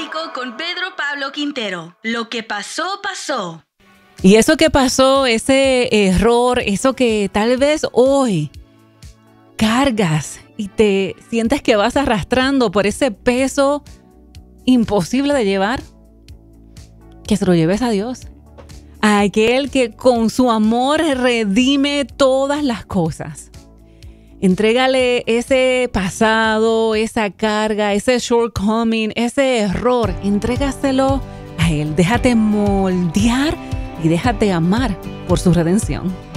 Bíblico con Pedro Pablo Quintero. Lo que pasó, pasó. Y eso que pasó, ese error, eso que tal vez hoy cargas y te sientes que vas arrastrando por ese peso imposible de llevar, que se lo lleves a Dios. A aquel que con su amor redime todas las cosas. Entrégale ese pasado, esa carga, ese shortcoming, ese error. Entrégaselo a Él. Déjate moldear y déjate amar por su redención.